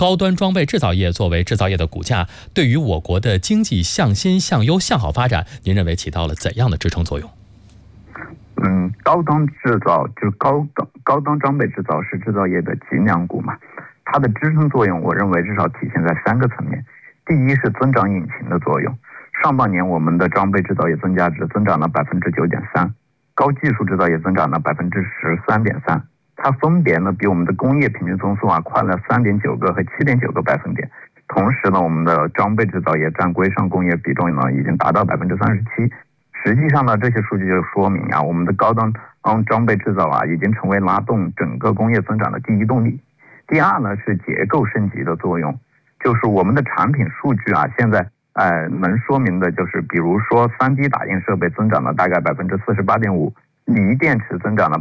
高端装备制造业作为制造业的骨架，对于我国的经济向新、向优、向好发展，您认为起到了怎样的支撑作用？ 高端制造就是高端装备制造是制造业的脊梁骨嘛，它的支撑作用，我认为至少体现在3个层面。第一是增长引擎的作用，上半年我们的装备制造业增加值增长了 9.3%， 高技术制造业增长了 13.3%， 它分别呢比我们的工业平均增速快了 3.9个和 7.9个百分点。同时呢，我们的装备制造业占规上工业比重呢已经达到 37%。实际上呢，这些数据就说明我们的高端装备制造已经成为拉动整个工业增长的第一动力。第二呢是结构升级的作用，就是我们的产品数据现在能说明的就是，比如说 3D 打印设备增长了大概 48.5%， 锂电池增长了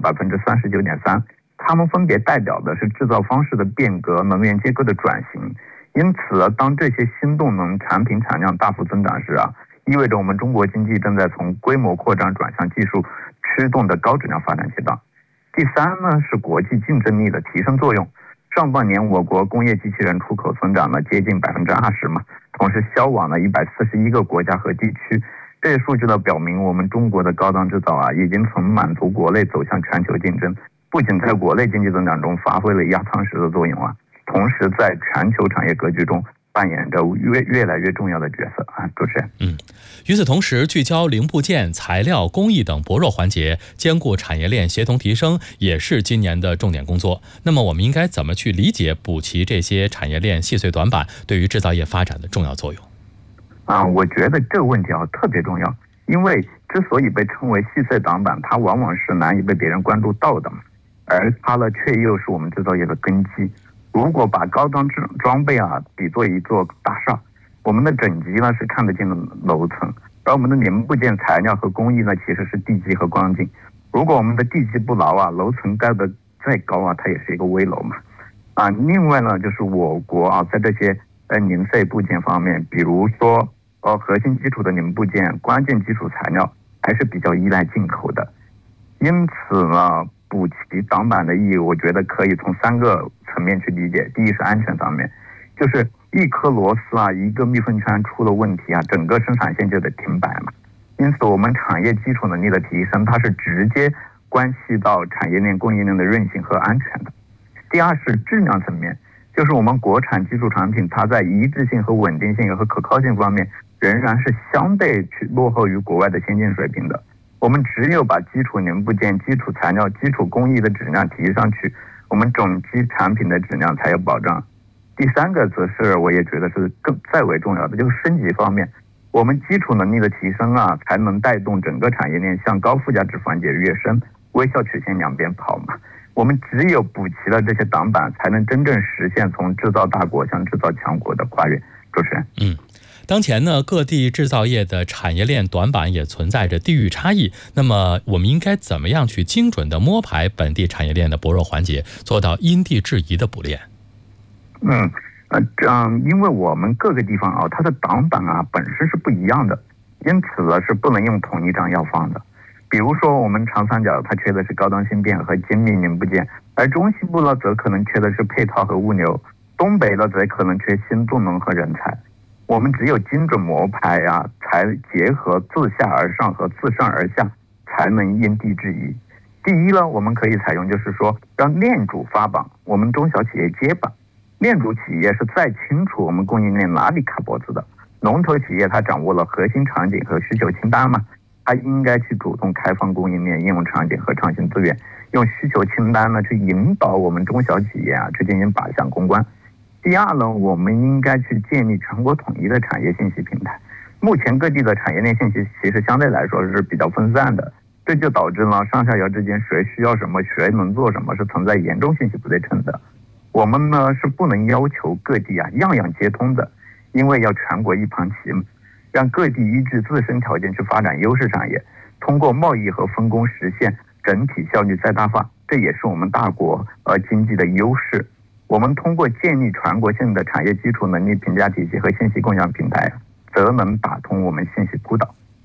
39.3%， 它们分别代表的是制造方式的变革、能源结构的转型。因此当这些新动能产品产量大幅增长时意味着我们中国经济正在从规模扩张转向技术驱动的高质量发展阶段。第三呢是国际竞争力的提升作用。上半年我国工业机器人出口增长了接近 20% 嘛，同时销往了141个国家和地区。这些数据呢表明我们中国的高端制造已经从满足国内走向全球竞争，不仅在国内经济增长中发挥了压舱石的作用同时在全球产业格局中扮演着越来越重要的角色主持人。 与此同时，聚焦零部件、材料、工艺等薄弱环节，兼顾产业链协同提升，也是今年的重点工作。那么我们应该怎么去理解补齐这些产业链细碎短板对于制造业发展的重要作用？ 我觉得这个问题特别重要，因为之所以被称为细碎短板，它往往是难以被别人关注到的嘛，而它呢却又是我们制造业的根基。如果把高端装备比作一座大厦，我们的整基呢是看得见的楼层，而我们的零部件、材料和工艺呢其实是地基和钢筋。如果我们的地基不牢楼层盖得再高它也是一个危楼嘛。另外呢就是我国在这些零碎部件方面，比如说核心基础的零部件、关键基础材料还是比较依赖进口的。因此呢，补齐短板的意义，我觉得可以从3个层面去理解。第一是安全方面，就是一颗螺丝一个密封圈出了问题整个生产线就得停摆嘛。因此我们产业基础能力的提升，它是直接关系到产业链供应链的韧性和安全的。第二是质量层面，就是我们国产基础产品它在一致性和稳定性和可靠性方面仍然是相对落后于国外的先进水平的。我们只有把基础零部件、基础材料、基础工艺的质量提上去，我们整机产品的质量才有保障。第3个则是我也觉得是再为重要的，就是升级方面，我们基础能力的提升才能带动整个产业链向高附加值环节跃升，微笑曲线两边跑嘛。我们只有补齐了这些短板，才能真正实现从制造大国向制造强国的跨越。主持人。 当前呢，各地制造业的产业链短板也存在着地域差异。那么我们应该怎么样去精准的摸排本地产业链的薄弱环节，做到因地制宜的补链？ 因为我们各个地方它的短板本身是不一样的，因此呢是不能用同一张药方的。比如说我们长三角它缺的是高端芯片和精密零部件，而中西部呢则可能缺的是配套和物流，东北呢则可能缺新动能和人才。我们只有精准摸排才结合自下而上和自上而下，才能因地制宜。第一呢，我们可以采用就是说让链主发榜，我们中小企业接榜。链主企业是再清楚我们供应链哪里卡脖子的，龙头企业它掌握了核心场景和需求清单嘛，它应该去主动开放供应链应用场景和创新资源，用需求清单呢去引导我们中小企业去进行靶向攻关。第二呢，我们应该去建立全国统一的产业信息平台。目前各地的产业链信息其实相对来说是比较分散的，这就导致了上下游之间谁需要什么，谁能做什么是存在严重信息不对称的。我们呢是不能要求各地样样皆通的，因为要全国一盘棋嘛，让各地依据自身条件去发展优势产业，通过贸易和分工实现整体效率最大化，这也是我们大国经济的优势。我们通过建立全国性的产业基础能力评价体系和信息共享平台，则能打通我们信息孤岛。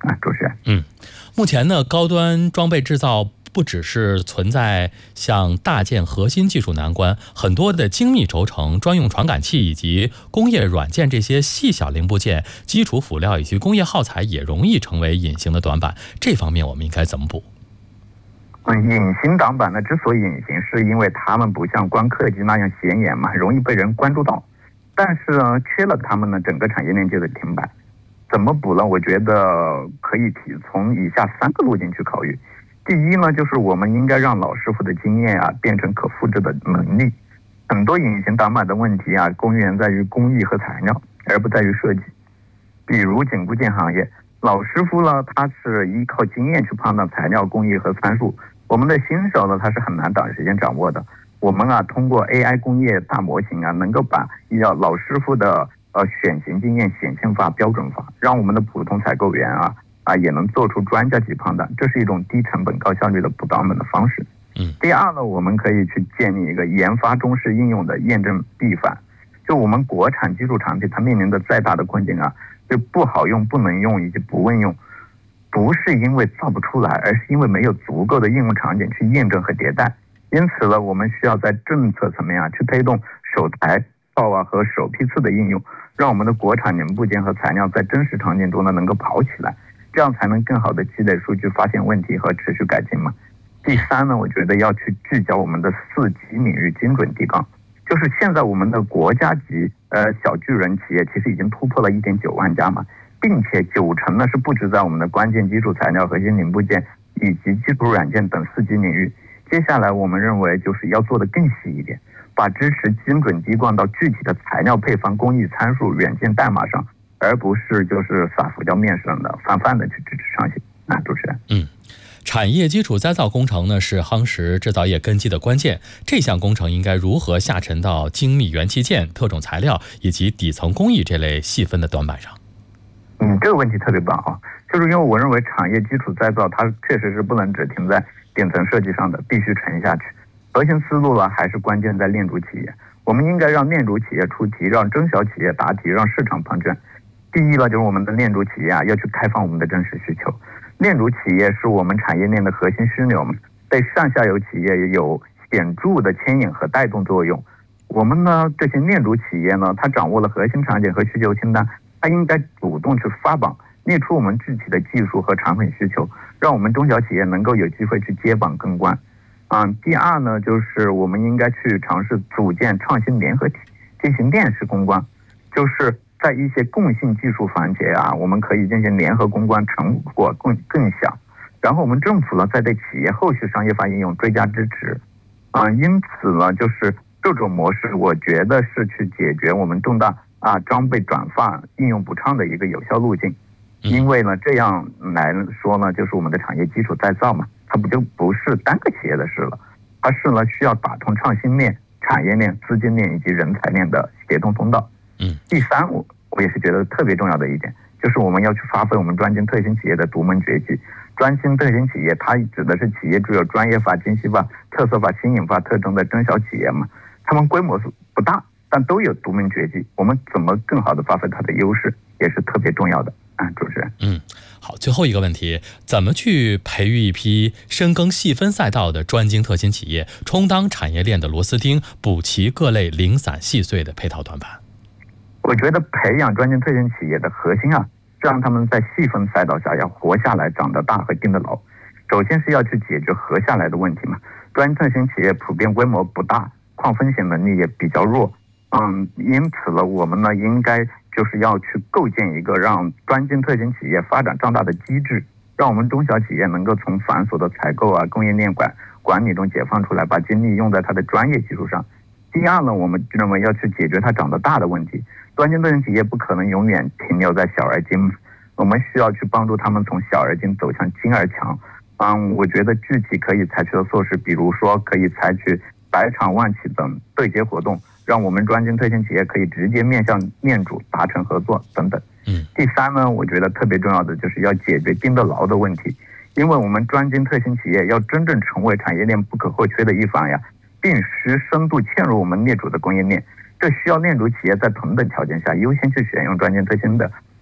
主持人。 目前呢，高端装备制造不只是存在像大件核心技术难关，很多的精密轴承、专用传感器以及工业软件这些细小零部件、基础辅料以及工业耗材也容易成为隐形的短板。这方面我们应该怎么补？ 隐形短板呢，之所以隐形，是因为他们不像光刻机那样显眼嘛，容易被人关注到。但是呢，缺了他们呢，整个产业链就得停摆。怎么补呢？我觉得可以从以下3个路径去考虑。第一呢，就是我们应该让老师傅的经验变成可复制的能力。很多隐形短板的问题根源在于工艺和材料，而不在于设计。比如紧固件行业，老师傅呢，他是依靠经验去判断材料、工艺和参数。我们的新手呢，他是很难短时间掌握的。我们通过 AI 工业大模型能够把老师傅的选型经验显性化、标准化，让我们的普通采购员也能做出专家级判断，这是一种低成本高效率的补短板的方式。第二呢，我们可以去建立一个研发中式应用的验证闭环。就我们国产技术产品，它面临的再大的困境就不好用、不能用以及不问用，不是因为造不出来，而是因为没有足够的应用场景去验证和迭代。因此呢，我们需要在政策层面去推动首台套和首批次的应用，让我们的国产零部件和材料在真实场景中能够跑起来，这样才能更好的积累数据、发现问题和持续改进嘛。第三呢，我觉得要去聚焦我们的4级领域精准提纲，就是现在我们的国家级小巨人企业其实已经突破了1.9万家嘛，并且90%呢是布置在我们的关键基础材料、核心零部件以及基础软件等4级领域。接下来我们认为就是要做得更细一点，把支持精准滴灌到具体的材料配方、工艺参数、软件代码上，而不是就是撒浮雕面上的泛泛的去支持上线。主持人。 产业基础再造工程呢是夯实制造业根基的关键，这项工程应该如何下沉到精密元器件、特种材料以及底层工艺这类细分的短板上？ 这个问题特别棒就是因为我认为产业基础再造它确实是不能只停在顶层设计上的，必须沉下去。核心思路还是关键在链主企业，我们应该让链主企业出题，让中小企业答题，让市场碰撞。第一呢，就是我们的链主企业要去开放我们的真实需求。链主企业是我们产业链的核心枢纽，对上下游企业有显著的牵引和带动作用。我们呢，这些链主企业呢，它掌握了核心场景和需求清单，它应该主动去发榜，列出我们具体的技术和产品需求，让我们中小企业能够有机会去接榜跟关。第二呢，就是我们应该去尝试组建创新联合体，进行链式攻关，就是在一些共性技术环节我们可以进行联合攻关，成果更小。然后我们政府呢，再对企业后续商业化应用追加支持。因此呢，就是这种模式，我觉得是去解决我们重大装备转化应用不畅的一个有效路径。因为呢，这样来说呢，就是我们的产业基础再造嘛，它不是单个企业的事了，它是呢需要打通创新链、产业链、资金链以及人才链的协同通道。第三，我也是觉得特别重要的一点，就是我们要去发挥我们专精特新企业的独门绝技。专精特新企业，它指的是企业具有专业化、精细化、特色化、新颖化特征的中小企业嘛，他们规模不大，但都有独门绝技。我们怎么更好的发挥它的优势，也是特别重要的。主持人。 好，最后一个问题，怎么去培育一批深耕细分赛道的专精特新企业，充当产业链的螺丝钉，补齐各类零散细碎的配套短板？ 我觉得培养专精特新企业的核心是让他们在细分赛道下要活下来、长得大和盯得牢。首先是要去解决活下来的问题嘛。专精特新企业普遍规模不大，抗风险能力也比较弱。因此呢，我们呢应该就是要去构建一个让专精特新企业发展壮大的机制，让我们中小企业能够从繁琐的采购供应链管理中解放出来，把精力用在它的专业技术上。第二呢，我们认为要去解决它长得大的问题。专精特新企业不可能永远停留在小而精，我们需要去帮助他们从小而精走向精而强。我觉得具体可以采取的措施，比如说可以采取百厂万企等对接活动，让我们专精特新企业可以直接面向链主达成合作等等。第三呢，我觉得特别重要的就是要解决盯得牢的问题，因为我们专精特新企业要真正成为产业链不可或缺的一环必须深度嵌入我们链主的供应链。这需要链主企业在同等条件下优先去选用专精特新的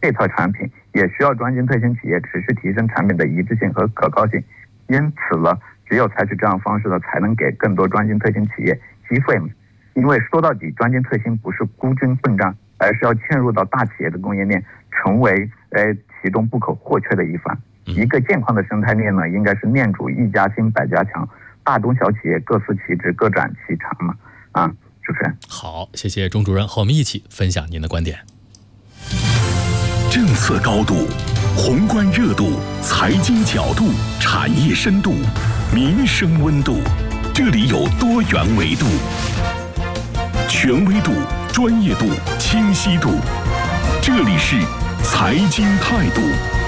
配套产品，也需要专精特新企业持续提升产品的一致性和可靠性。因此呢，只有采取这样方式呢，才能给更多专精特新企业机会嘛。因为说到底，专精特新不是孤军奋战，而是要嵌入到大企业的供应链，成为其中不可或缺的一环。一个健康的生态链呢，应该是链主一家兴百家强，大中小企业各司其职，各展其长嘛。主持人， 好，谢谢钟主任和我们一起分享您的观点。 政策高度、宏观热度、财经角度、产业深度、民生温度，这里有多元维度，权威度、专业度、清晰度，这里是财经态度。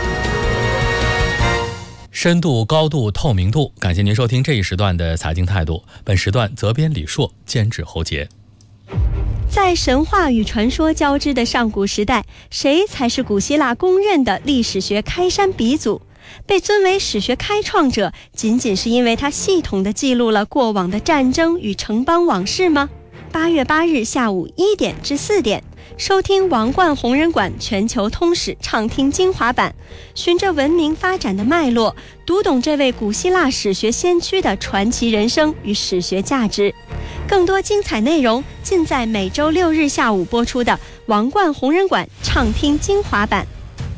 深度、高度、透明度，感谢您收听这一时段的财经态度。本时段责编李硕，监制侯杰。 在神话与传说交织的上古时代，谁才是古希腊公认的历史学开山鼻祖？被尊为史学开创者，仅仅是因为他系统地记录了过往的战争与城邦往事吗？8月8日下午1点至4点，收听王冠弘仁馆全球通史畅听精华版，循着文明发展的脉络，读懂这位古希腊史学先驱的传奇人生与史学价值。更多精彩内容尽在每周6日下午播出的王冠弘仁馆畅听精华版。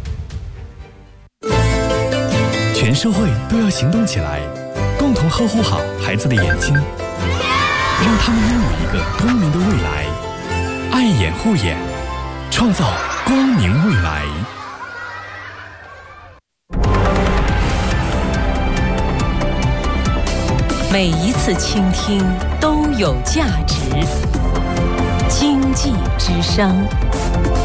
全社会都要行动起来，共同呵护好孩子的眼睛，让他们拥有一个光明的未来。爱眼护眼，创造光明未来。 每一次倾听都有价值。经济之声。